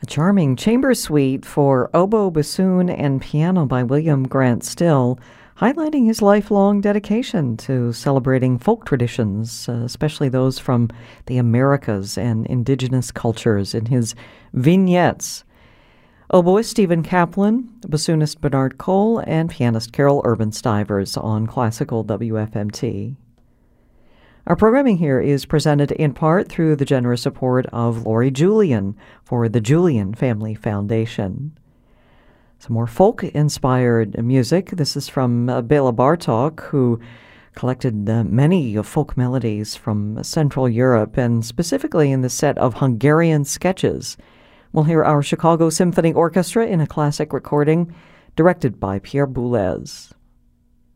Charming chamber suite for oboe, bassoon, and piano by William Grant Still, highlighting his lifelong dedication to celebrating folk traditions, especially those from the Americas and indigenous cultures in his vignettes. Oboist Stephen Kaplan, bassoonist Bernard Cole, and pianist Carol Urban Stivers on Classical WFMT. Our programming here is presented in part through the generous support of Lori Julian for the Julian Family Foundation. Some more folk-inspired music. This is from Bela Bartok, who collected many folk melodies from Central Europe, and specifically in the set of Hungarian sketches. We'll hear our Chicago Symphony Orchestra in a classic recording directed by Pierre Boulez.